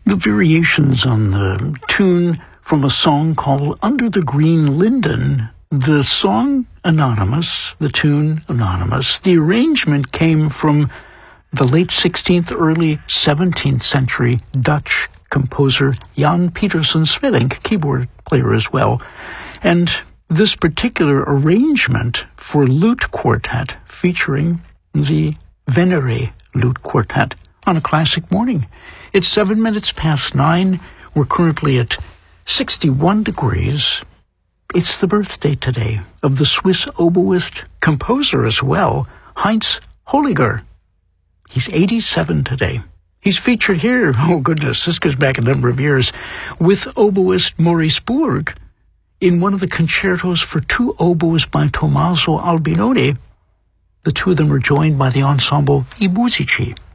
the variations on the tune from a song called Under the Green Linden. The song anonymous, the tune anonymous. The arrangement came from the late 16th, early 17th century Dutch composer Jan Pieterszoon Sweelinck, keyboard player as well. And this particular arrangement for lute quartet featuring the Venere Lute Quartet on a classic morning. It's 7 minutes past 9. We're currently at 61 degrees. It's the birthday today of the Swiss oboist, composer as well, Heinz Holliger. He's 87 today. He's featured here, oh goodness, this goes back a number of years, with oboist Maurice Bourg in one of the concertos for two oboes by Tommaso Albinoni. The two of them are joined by the ensemble I Musici.